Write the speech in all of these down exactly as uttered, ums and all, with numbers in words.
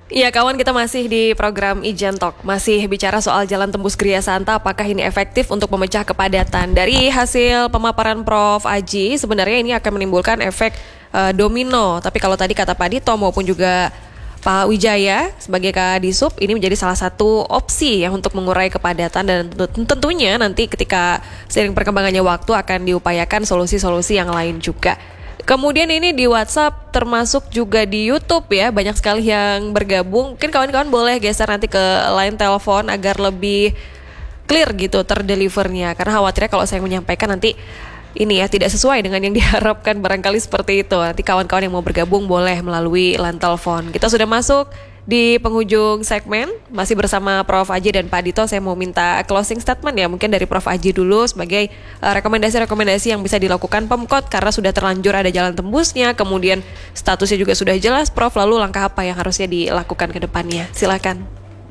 Iya kawan, kita masih di program Ijan Talk, masih bicara soal jalan tembus Gria Santa, apakah ini efektif untuk memecah kepadatan. Dari hasil pemaparan Prof Aji, sebenarnya ini akan menimbulkan efek uh, domino. Tapi kalau tadi kata Pak Dito maupun juga Pak Wijaya sebagai Kadisub, ini menjadi salah satu opsi yang untuk mengurai kepadatan, dan tentunya nanti ketika seiring perkembangannya waktu akan diupayakan solusi-solusi yang lain juga. Kemudian ini di WhatsApp termasuk juga di YouTube ya, banyak sekali yang bergabung. Mungkin kawan-kawan boleh geser nanti ke line telepon agar lebih clear gitu terdelivernya. Karena khawatirnya kalau saya menyampaikan nanti ini ya tidak sesuai dengan yang diharapkan, barangkali seperti itu. Nanti kawan-kawan yang mau bergabung boleh melalui line telepon. Kita sudah masuk di penghujung segmen, masih bersama Prof Aji dan Pak Dito. Saya mau minta closing statement ya, mungkin dari Prof Aji dulu sebagai uh, rekomendasi-rekomendasi yang bisa dilakukan Pemkot karena sudah terlanjur ada jalan tembusnya, kemudian statusnya juga sudah jelas. Prof, lalu langkah apa yang harusnya dilakukan ke depannya? Silakan.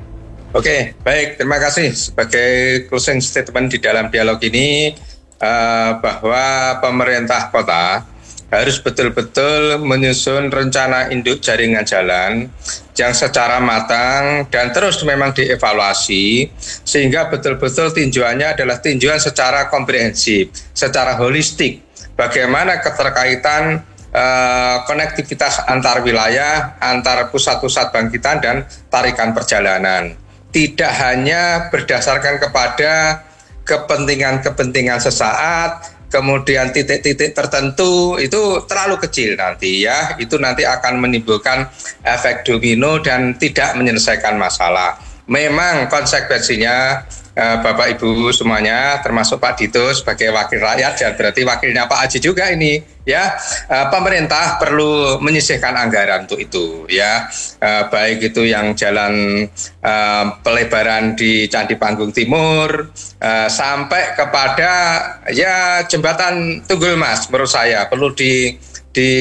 Oke, baik, terima kasih. Sebagai closing statement di dalam dialog ini, uh, bahwa pemerintah kota harus betul-betul menyusun rencana induk jaringan jalan yang secara matang dan terus memang dievaluasi sehingga betul-betul tinjauannya adalah tinjauan secara komprehensif, secara holistik. Bagaimana keterkaitan eh, konektivitas antar wilayah, antar pusat-pusat bangkitan dan tarikan perjalanan. Tidak hanya berdasarkan kepada kepentingan-kepentingan sesaat, kemudian titik-titik tertentu, itu terlalu kecil nanti ya, itu nanti akan menimbulkan efek domino dan tidak menyelesaikan masalah. Memang konsekuensinya eh, Bapak Ibu semuanya, termasuk Pak Dito sebagai wakil rakyat dan berarti wakilnya Pak Aji juga ini ya, eh, pemerintah perlu menyisihkan anggaran untuk itu ya, eh, baik itu yang jalan eh, pelebaran di Candi Panggung Timur eh, sampai kepada ya jembatan Tunggul Mas, menurut saya perlu di di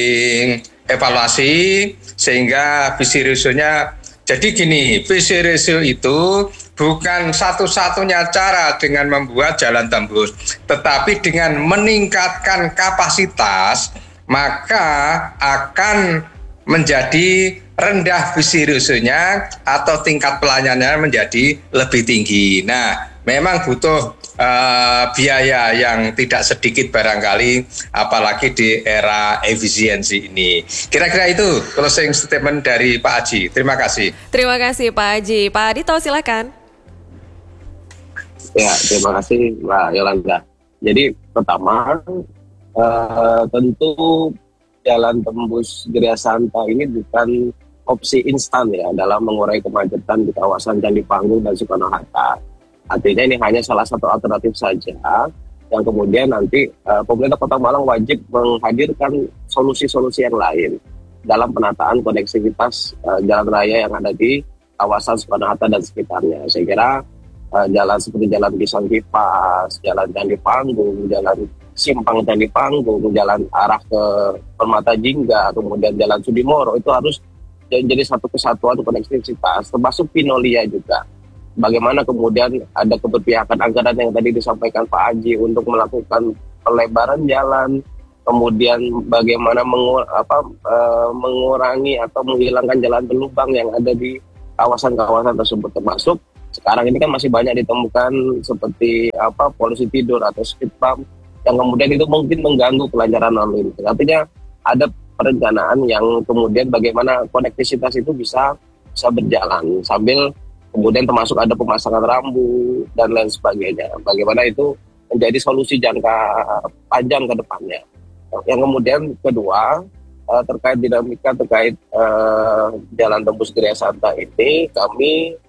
evaluasi sehingga visi misionya. Jadi gini, visi ratio itu bukan satu-satunya cara dengan membuat jalan tembus, tetapi dengan meningkatkan kapasitas, maka akan menjadi rendah visi ratio-nya atau tingkat pelayanannya menjadi lebih tinggi. Nah, memang butuh uh, biaya yang tidak sedikit barangkali, apalagi di era efisiensi ini. Kira-kira itu closing statement dari Pak Aji. Terima kasih. Terima kasih Pak Aji. Pak Dito silakan. Ya, terima kasih Mbak Yolanda. Jadi pertama uh, tentu jalan tembus Gria Santa ini bukan opsi instan ya dalam mengurai kemacetan di kawasan Candi Panggung dan Soekarno-Hatta. Artinya ini hanya salah satu alternatif saja yang kemudian nanti uh, pemerintah Kota Malang wajib menghadirkan solusi-solusi yang lain dalam penataan konektivitas uh, jalan raya yang ada di kawasan Soekarno-Hatta dan sekitarnya. Saya kira uh, jalan seperti jalan Pisang Kipas, jalan Candi Panggung, jalan Simpang Candi Panggung, jalan arah ke Permata Jingga, kemudian jalan Sudimoro itu harus jadi satu kesatuan konektivitas, termasuk Pinolia juga. Bagaimana kemudian ada keberpihakan anggaran yang tadi disampaikan Pak Aji untuk melakukan pelebaran jalan, kemudian bagaimana mengur, apa, e, mengurangi atau menghilangkan jalan berlubang yang ada di kawasan-kawasan tersebut, termasuk sekarang ini kan masih banyak ditemukan seperti apa polusi tidur atau speed bump yang kemudian itu mungkin mengganggu kelancaran lalu lintas. Artinya ada perencanaan yang kemudian bagaimana konektivitas itu bisa bisa berjalan sambil kemudian termasuk ada pemasangan rambu dan lain sebagainya. Bagaimana itu menjadi solusi jangka panjang ke depannya. Yang kemudian kedua terkait dinamika terkait uh, jalan tembus Gria Santa ini, kami